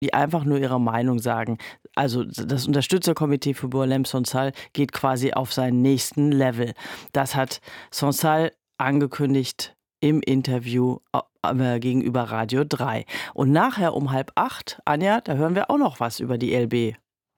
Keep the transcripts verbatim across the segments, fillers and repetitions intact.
die einfach nur ihre Meinung sagen. Also das Unterstützerkomitee für Boualem Sansal geht quasi auf seinen nächsten Level. Das hat Sansal angekündigt im Interview äh, gegenüber Radio drei. Und nachher um halb acht, Anja, da hören wir auch noch was über die L B.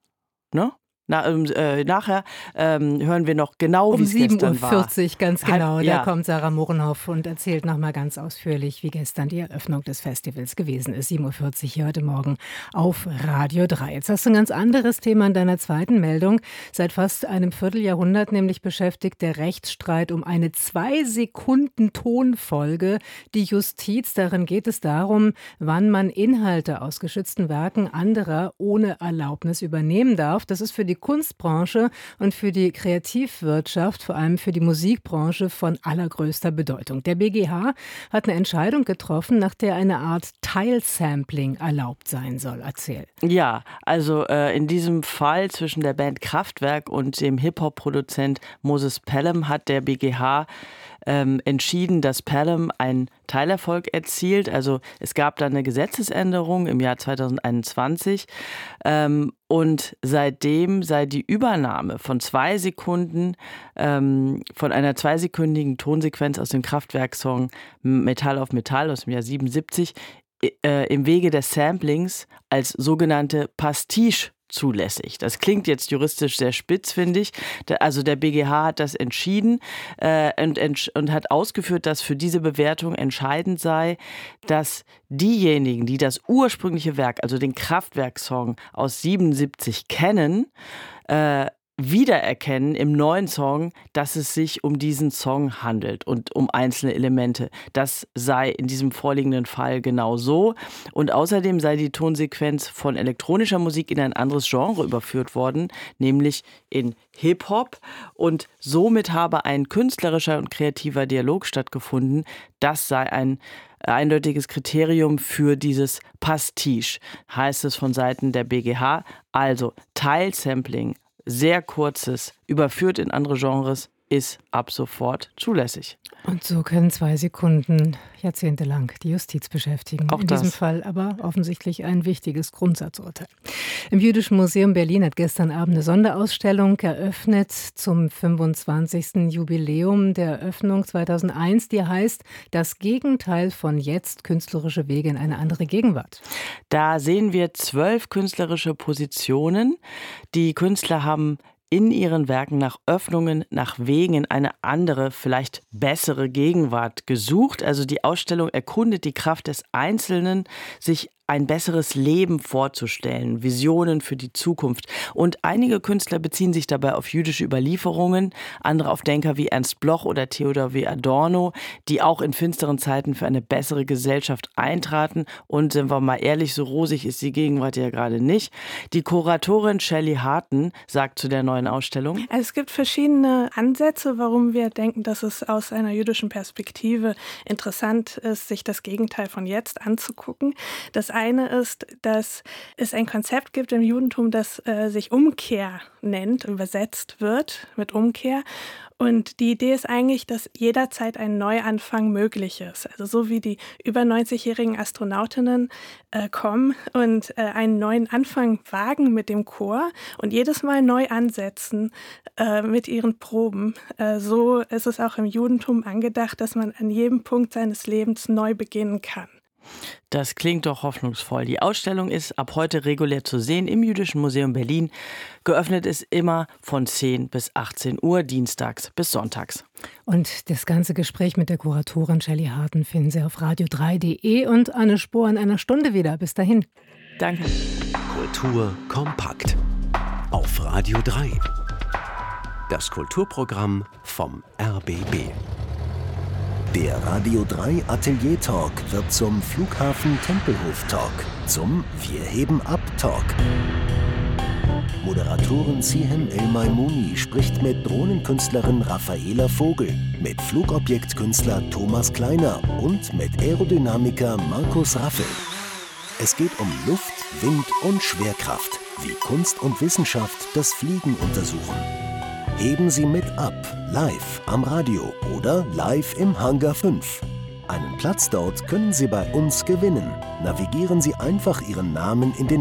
Ne? Na, äh, nachher ähm, hören wir noch genau, um wie es gestern war. sieben Uhr vierzig, ganz genau. Halb, da ja. kommt Sarah Mohrenhoff und erzählt nochmal ganz ausführlich, wie gestern die Eröffnung des Festivals gewesen ist. sieben Uhr vierzig hier heute Morgen auf Radio drei. Jetzt hast du ein ganz anderes Thema in deiner zweiten Meldung. Seit fast einem Vierteljahrhundert nämlich beschäftigt der Rechtsstreit um eine zwei Sekunden Tonfolge die Justiz. Darin geht es darum, wann man Inhalte aus geschützten Werken anderer ohne Erlaubnis übernehmen darf. Das ist für die Kunstbranche und für die Kreativwirtschaft, vor allem für die Musikbranche, von allergrößter Bedeutung. Der B G H hat eine Entscheidung getroffen, nach der eine Art Teilsampling erlaubt sein soll. Erzähl. Ja, also äh, in diesem Fall zwischen der Band Kraftwerk und dem Hip-Hop-Produzent Moses Pelham hat der B G H ähm, entschieden, dass Pelham einen Teilerfolg erzielt. Also es gab da eine Gesetzesänderung im Jahr zweitausendeinundzwanzig ähm, und seitdem sei die Übernahme von zwei Sekunden, ähm, von einer zweisekündigen Tonsequenz aus dem Kraftwerk-Song Metall auf Metall aus dem Jahr siebenundsiebzig äh, im Wege des Samplings als sogenannte Pastiche zulässig. Das klingt jetzt juristisch sehr spitz, finde ich. Also der B G H hat das entschieden äh, und, und hat ausgeführt, dass für diese Bewertung entscheidend sei, dass diejenigen, die das ursprüngliche Werk, also den Kraftwerk-Song aus siebenundsiebzig kennen, äh, wiedererkennen im neuen Song, dass es sich um diesen Song handelt und um einzelne Elemente. Das sei in diesem vorliegenden Fall genau so. Und außerdem sei die Tonsequenz von elektronischer Musik in ein anderes Genre überführt worden, nämlich in Hip-Hop. Und somit habe ein künstlerischer und kreativer Dialog stattgefunden. Das sei ein eindeutiges Kriterium für dieses Pastiche, heißt es von Seiten der B G H. Also Teilsampling, sehr kurzes, überführt in andere Genres, ist ab sofort zulässig. Und so können zwei Sekunden jahrzehntelang die Justiz beschäftigen. Auch in das. diesem Fall aber offensichtlich ein wichtiges Grundsatzurteil. Im Jüdischen Museum Berlin hat gestern Abend eine Sonderausstellung eröffnet zum fünfundzwanzigsten Jubiläum der Eröffnung zweitausendeins, die heißt Das Gegenteil von jetzt, künstlerische Wege in eine andere Gegenwart. Da sehen wir zwölf künstlerische Positionen. Die Künstler haben in ihren Werken nach Öffnungen, nach Wegen in eine andere, vielleicht bessere Gegenwart gesucht. Also die Ausstellung erkundet die Kraft des Einzelnen, sich ein besseres Leben vorzustellen, Visionen für die Zukunft. Und einige Künstler beziehen sich dabei auf jüdische Überlieferungen, andere auf Denker wie Ernst Bloch oder Theodor W. Adorno, die auch in finsteren Zeiten für eine bessere Gesellschaft eintraten. Und sind wir mal ehrlich, so rosig ist die Gegenwart ja gerade nicht. Die Kuratorin Shelley Harten sagt zu der neuen Ausstellung: Es gibt verschiedene Ansätze, warum wir denken, dass es aus einer jüdischen Perspektive interessant ist, sich das Gegenteil von jetzt anzugucken. Das eine ist, dass es ein Konzept gibt im Judentum, das äh, sich Umkehr nennt, übersetzt wird mit Umkehr. Und die Idee ist eigentlich, dass jederzeit ein Neuanfang möglich ist. Also so wie die über neunzigjährigen Astronautinnen äh, kommen und äh, einen neuen Anfang wagen mit dem Chor und jedes Mal neu ansetzen äh, mit ihren Proben. Äh, so ist es auch im Judentum angedacht, dass man an jedem Punkt seines Lebens neu beginnen kann. Das klingt doch hoffnungsvoll. Die Ausstellung ist ab heute regulär zu sehen im Jüdischen Museum Berlin. Geöffnet ist immer von zehn bis achtzehn Uhr, dienstags bis sonntags. Und das ganze Gespräch mit der Kuratorin Shelley Harten finden Sie auf radio drei punkt de und Anne Spohr in einer Stunde wieder. Bis dahin. Danke. Kultur kompakt auf Radio drei. Das Kulturprogramm vom R B B. Der Radio drei Atelier Talk wird zum Flughafen Tempelhof Talk, zum Wir heben ab Talk. Moderatorin Sihem El-Maimouni spricht mit Drohnenkünstlerin Raffaela Vogel, mit Flugobjektkünstler Thomas Kleiner und mit Aerodynamiker Markus Raffel. Es geht um Luft, Wind und Schwerkraft, wie Kunst und Wissenschaft das Fliegen untersuchen. Heben Sie mit ab, live am Radio oder live im Hangar fünf. Einen Platz dort können Sie bei uns gewinnen. Navigieren Sie einfach Ihren Namen in den